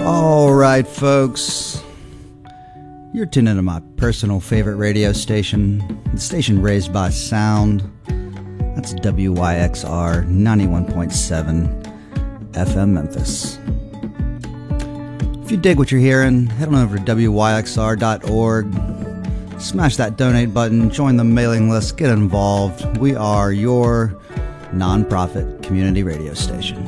All right, folks. You're tuned into my personal favorite radio station, the station raised by sound. That's WYXR 91.7 FM Memphis. If you dig what you're hearing, head on over to WYXR.org. Smash that donate button, join the mailing list, get involved. We are your nonprofit community radio station.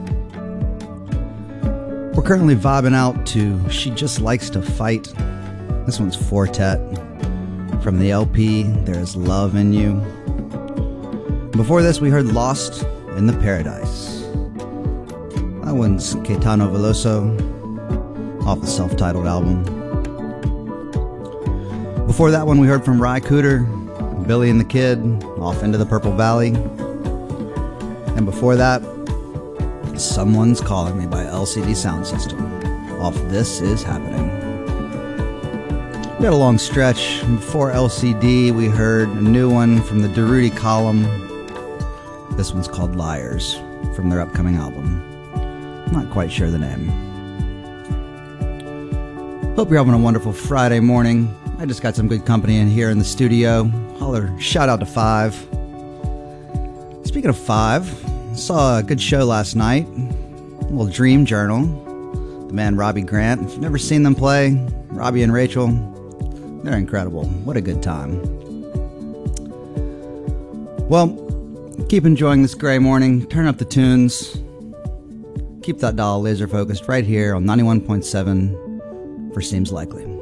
We're currently vibing out to She Just Likes to Fight. This one's Fortet from the LP There's Love in You. Before this, we heard Lost in the Paradise. That one's Caetano Veloso off the self-titled album. Before that one, we heard from Ry Cooder, Billy and the Kid off Into the Purple Valley. And before that, Someone's Calling Me by LCD Sound System off This Is Happening. We had a long stretch. Before LCD, we heard a new one from the Durruti Column. This one's called Liars from their upcoming album. Not quite sure the name. Hope you're having a wonderful Friday morning. I just got some good company in here in the studio. Holler, shout out to Five. Speaking of Five, I saw a good show last night. A little Dream Journal. The man Robbie Grant. If you've never seen them play, Robbie and Rachel, they're incredible. What a good time. Well, keep enjoying this gray morning. Turn up the tunes. Keep that dial laser focused right here on 91.7 for Seems Likely.